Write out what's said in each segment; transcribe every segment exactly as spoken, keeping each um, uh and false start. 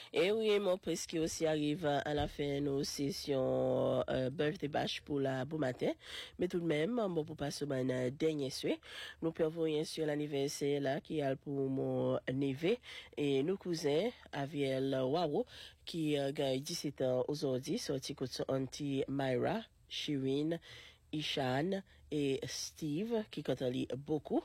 Et oui, mon presque aussi arrive à la fin de nos sessions euh, birthday bash pour la beau matin. Mais tout de même, bon, pour passer un dernier souhait, nous prévoyons sur l'anniversaire là, qui est pour mon neveu et nos cousins, Aviel Waro, qui a euh, dix-sept ans aujourd'hui, sorti contre son auntie Myra, Shirin, Ishan et Steve, qui côtoient beaucoup.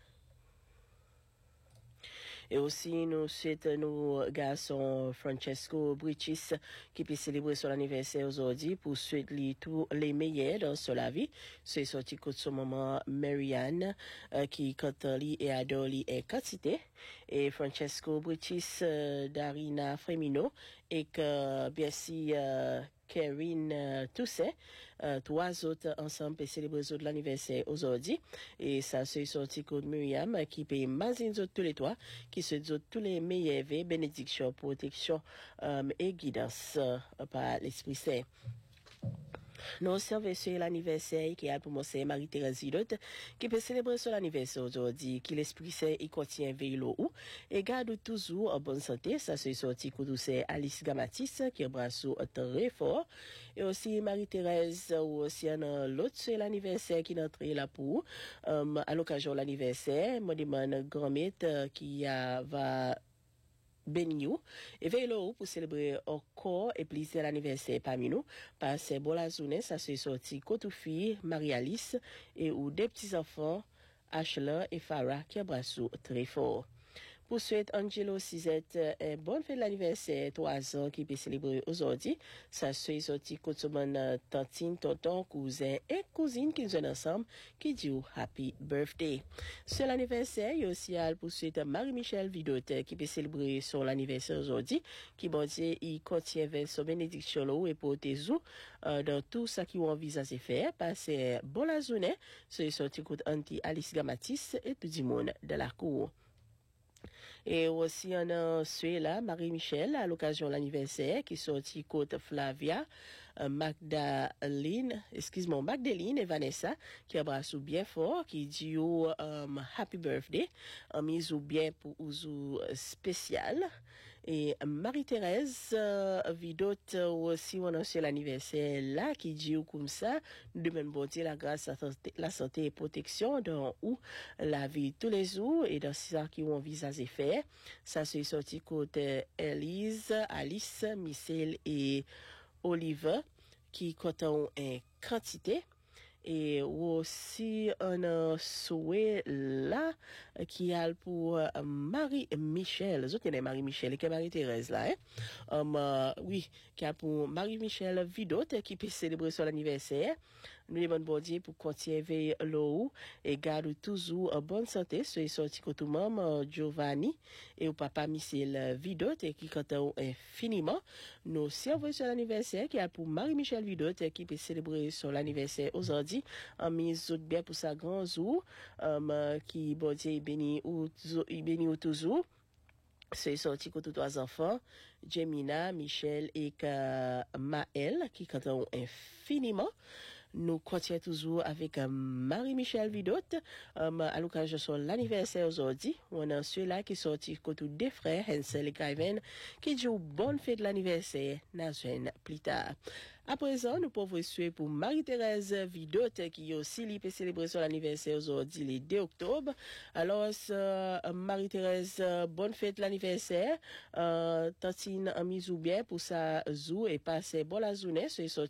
Et aussi, nous souhaitons nos garçons Francesco Bricis qui peut célébrer son anniversaire aujourd'hui pour souhaiter tous les meilleurs dans sa vie. C'est sorti de son maman Marianne euh, qui catholique et adore et quantité. Et Francesco Bricis euh, Darina Fremino et que bien sûr euh, Karen euh, Toussaint, euh, trois autres ensemble pour célébrer l'anniversaire aujourd'hui. Et ça, c'est sorti de Myriam qui paye mazine tous les trois, qui se dit tous les meilleurs vœux, bénédiction, protection euh, et guidance euh, par l'Esprit Saint. Nous observons sur l'anniversaire qui a pour moi c'est Marie-Thérèse Vidot qui peut célébrer son anniversaire aujourd'hui, qui l'Esprit Saint y contient veille ou et garde toujours en bonne santé. Ça c'est sorti que c'est Alice Gamatis qui embrasse très fort et aussi Marie-Thérèse ou aussi un l'autre c'est l'anniversaire qui est entré là pour um, à l'occasion de l'anniversaire, moi demande grand-mère qui a, va Benignou et veille pour célébrer encore et plaisir l'anniversaire parmi nous par ces bonnes journées. Ça se sorti côté fille Marie-Alice et ou des petits enfants Ashla et Farah qui embrassent très fort. Pour souhaiter Angelo Suzette un bon fête de l'anniversaire, trois ans qui peut célébrer aujourd'hui. Ça se sorti côté mon tantine, tonton, cousin et cousine qui sont ensemble qui dit happy birthday. Sur l'anniversaire, il y a aussi pour souhaiter Marie-Michel Vidot qui peut célébrer son anniversaire aujourd'hui, qui bon Dieu, il contient vers son bénédiction là et pour tes euh, dans tout ça qui ont envisagé faire. Passer bon la journée. C'est sorti côté Auntie Alice Gamatis et tout le monde de la cour. Et aussi, on a celui là, Marie-Michel, à l'occasion de l'anniversaire, qui sorti côte Flavia, euh, Magdalene, excuse-moi, Magdalene et Vanessa, qui embrassent bien fort, qui dit um, happy birthday, en mise ou bien pour ou spécial. Et Marie-Thérèse, euh, Vidot, aussi, on a sur l'anniversaire là, qui dit comme ça, nous demandons bon Dieu la grâce, la santé, la santé et protection dans où la vie tous les jours et dans ça qui ont visage faire. Ça se sorti côté Elise, Alice, Michel et Oliver qui comptent en quantité. Et aussi un souhait là qui a pour uh, Marie-Michel. Vous connaissez Marie-Michel et que Marie-Thérèse là. Hein? Um, uh, oui, qui a pour Marie-Michel Vidot qui peut célébrer son anniversaire. Nous demandons bon Dieu pour continuer l'eau et garde toujours en bonne santé. C'est sorti que tout le monde, Giovanni et au papa Michel Vidot qui compte infiniment. Nous servons sur l'anniversaire qui a pour Marie-Michel Vidot qui peut célébrer son anniversaire aujourd'hui. En mise bien pour sa grand jour, um, qui bon Dieu béni ou béni ou toujours. C'est sorti que tous trois enfants, Jemina, Michel et Maël, qui comptent infiniment. Nous continuons toujours avec euh, Marie-Michel Vidot euh, à l'occasion de son anniversaire aujourd'hui. On a ceux-là qui sont sortis côté deux frères, Hansel et Kevin, qui jouent bonne fête de l'anniversaire, Nazwen plus tard. À présent, nous pouvons souhaiter pour Marie-Thérèse Vidot qui aussi li peut célébrer son anniversaire aujourd'hui, le deux octobre. Alors, euh, Marie-Thérèse, bonne fête de l'anniversaire. Euh, Tantine a mis ou bien pour sa zou et passer bonne la journée.